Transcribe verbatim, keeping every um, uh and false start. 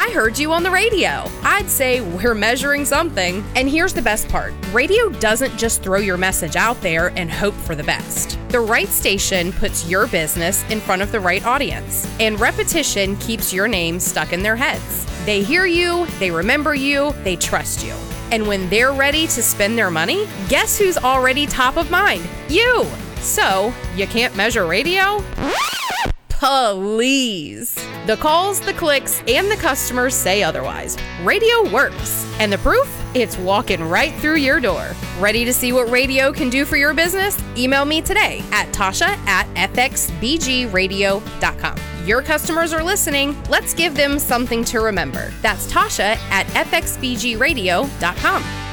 I heard you on the radio. I'd say we're measuring something. And here's the best part. Radio doesn't just throw your message out there and hope for the best. The right station puts your business in front of the right audience. And repetition keeps your name stuck in their heads. They hear you, they remember you, they trust you. And when they're ready to spend their money, guess who's already top of mind? You! So, you can't measure radio? Please. The calls, the clicks, and the customers say otherwise. Radio works. And the proof? It's walking right through your door. Ready to see what radio can do for your business? Email me today at Tasha at f x b g radio dot com. Your customers are listening. Let's give them something to remember. That's Tasha at f x b g radio dot com.